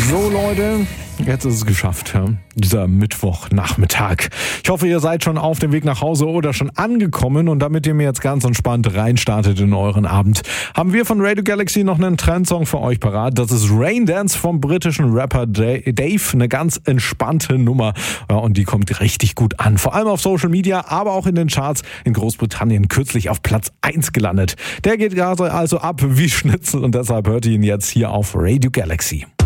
So Leute, jetzt ist es geschafft, ja? Dieser Mittwochnachmittag. Ich hoffe, ihr seid schon auf dem Weg nach Hause oder schon angekommen und damit ihr mir jetzt ganz entspannt reinstartet in euren Abend, haben wir von Radio Galaxy noch einen Trendsong für euch parat. Das ist Rain Dance vom britischen Rapper Dave, eine ganz entspannte Nummer, ja, und die kommt richtig gut an. Vor allem auf Social Media, aber auch in den Charts in Großbritannien kürzlich auf Platz 1 gelandet. Der geht also ab wie Schnitzel und deshalb hört ihr ihn jetzt hier auf Radio Galaxy.